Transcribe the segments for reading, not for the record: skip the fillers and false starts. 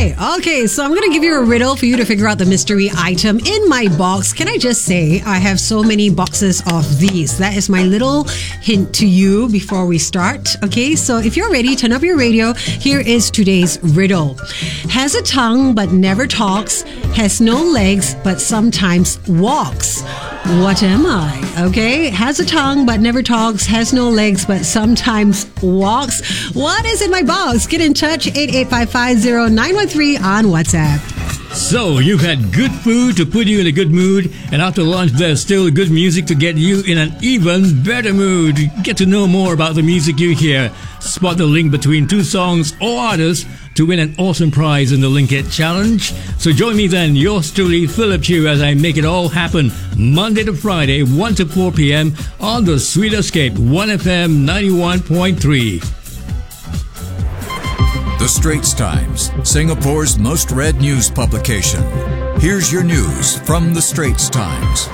Okay, so I'm going to give you a riddle for you to figure out the mystery item in my box. Can I just say, I have so many boxes of these. That is my little hint to you before we start. Okay, so if you're ready, turn up your radio. Here is today's riddle. Has a tongue but never talks, has no legs but sometimes walks. What am I? Okay, has a tongue but never talks, has no legs but sometimes walks. What is in my box? Get in touch, 88550-913 on WhatsApp. So, you've had good food to put you in a good mood, and after lunch there's still good music to get you in an even better mood. Get to know more about the music you hear. Spot the link between two songs or artists to win an awesome prize in the Link It Challenge. So join me then, yours truly, Philip Chew, as I make it all happen Monday to Friday, 1 to 4 p.m. on the Sweet Escape, 1FM 91.3. The Straits Times, Singapore's most read news publication. Here's your news from The Straits Times.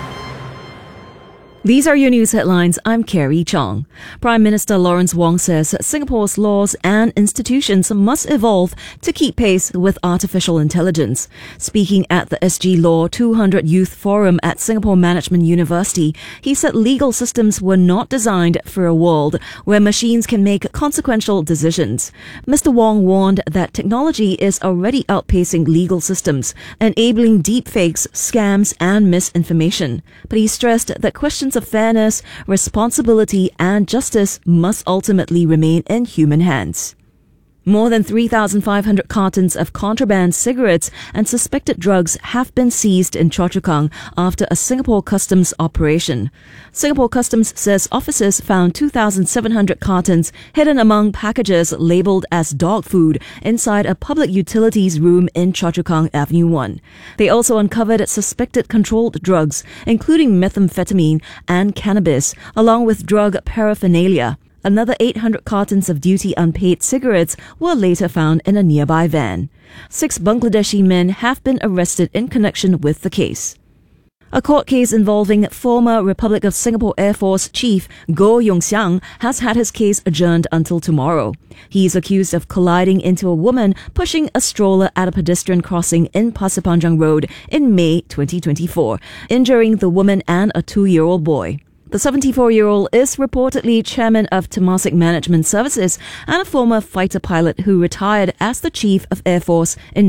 These are your news headlines. I'm Carrie Chong. Prime Minister Lawrence Wong says Singapore's laws and institutions must evolve to keep pace with artificial intelligence. Speaking at the SG Law 200 Youth Forum at Singapore Management University, he said legal systems were not designed for a world where machines can make consequential decisions. Mr. Wong warned that technology is already outpacing legal systems, enabling deepfakes, scams, and misinformation. But he stressed that questions of fairness, responsibility, and justice must ultimately remain in human hands. More than 3,500 cartons of contraband cigarettes and suspected drugs have been seized in Choa Chu Kang after a Singapore Customs operation. Singapore Customs says officers found 2,700 cartons hidden among packages labelled as dog food inside a public utilities room in Choa Chu Kang Avenue 1. They also uncovered suspected controlled drugs, including methamphetamine and cannabis, along with drug paraphernalia. Another 800 cartons of duty unpaid cigarettes were later found in a nearby van. 6 Bangladeshi men have been arrested in connection with the case. A court case involving former Republic of Singapore Air Force Chief Goh Yong Xiang has had his case adjourned until tomorrow. He is accused of colliding into a woman pushing a stroller at a pedestrian crossing in Pasir Panjang Road in May 2024, injuring the woman and a 2-year-old boy. The 74-year-old is reportedly chairman of Temasek Management Services and a former fighter pilot who retired as the Chief of Air Force in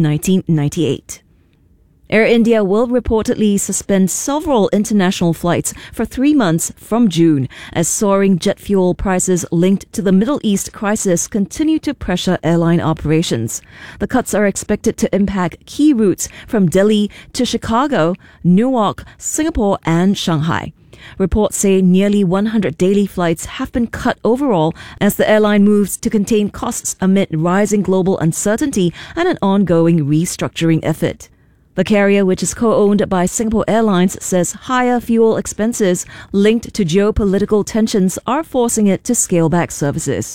1998. Air India will reportedly suspend several international flights for 3 months from June as soaring jet fuel prices linked to the Middle East crisis continue to pressure airline operations. The cuts are expected to impact key routes from Delhi to Chicago, Newark, Singapore, and Shanghai. Reports say nearly 100 daily flights have been cut overall as the airline moves to contain costs amid rising global uncertainty and an ongoing restructuring effort. The carrier, which is co-owned by Singapore Airlines, says higher fuel expenses linked to geopolitical tensions are forcing it to scale back services.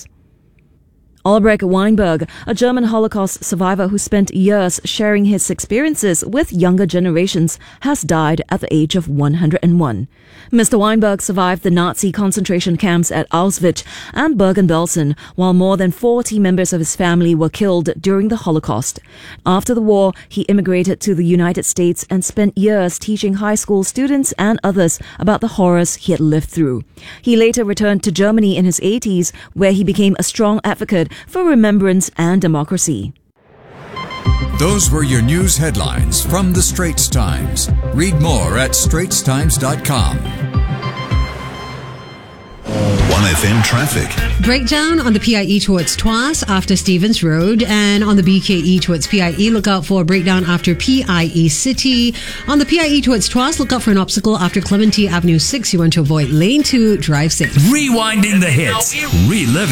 Albrecht Weinberg, a German Holocaust survivor who spent years sharing his experiences with younger generations, has died at the age of 101. Mr. Weinberg survived the Nazi concentration camps at Auschwitz and Bergen-Belsen, while more than 40 members of his family were killed during the Holocaust. After the war, he immigrated to the United States and spent years teaching high school students and others about the horrors he had lived through. He later returned to Germany in his 80s, where he became a strong advocate for remembrance and democracy. Those were your news headlines from The Straits Times. Read more at straitstimes.com. 1FM traffic. Breakdown on the PIE towards Tuas after Stevens Road, and on the BKE towards PIE, look out for a breakdown after PIE City. On the PIE towards Tuas, look out for an obstacle after Clementi Avenue 6. You want to avoid lane 2, drive safe. Rewinding the hits. Relive